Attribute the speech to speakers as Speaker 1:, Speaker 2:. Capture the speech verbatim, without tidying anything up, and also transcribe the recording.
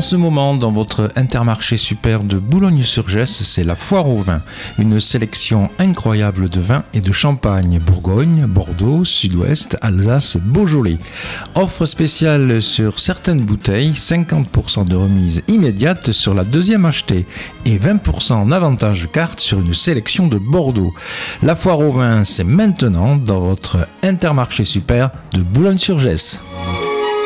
Speaker 1: ce moment, dans votre Intermarché Super de Boulogne-sur-Gesse, c'est la foire au vin. Une sélection incroyable de vins et de champagne. Bourgogne, Bordeaux, Sud-Ouest, Alsace, Beaujolais. Offre spéciale sur certaines bouteilles, cinquante pour cent de remise immédiate sur la deuxième achetée et vingt pour cent en avantage carte sur une sélection de Bordeaux. La foire au vin, c'est maintenant dans votre Intermarché Super de Boulogne-sur-Gesse.